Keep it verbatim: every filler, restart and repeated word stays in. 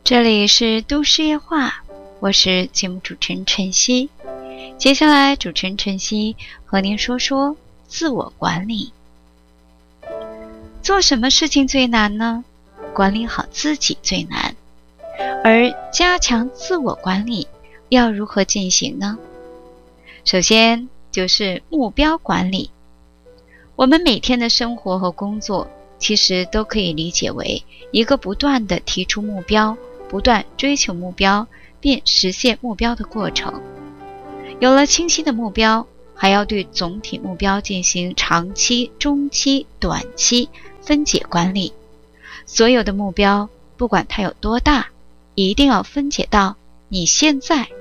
这里是都市夜话，我是节目主持人晨曦。接下来主持人晨曦和您说说自我管理。做什么事情最难呢？管理好自己最难。而加强自我管理要如何进行呢？首先就是目标管理。我们每天的生活和工作其实都可以理解为一个不断地提出目标，不断追求目标并实现目标的过程。有了清晰的目标，还要对总体目标进行长期、中期、短期分解管理。所有的目标，不管它有多大，一定要分解到你现在